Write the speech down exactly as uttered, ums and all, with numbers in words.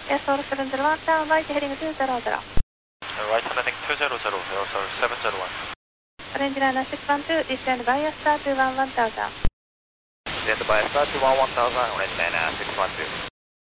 Yes, all seven zero one, down right heading two zero zero. Right landing two zero zero, Air seven zero one. Range nine six one two, descend via star two one one thousand. Descend by star two one one thousand, range nine six one two.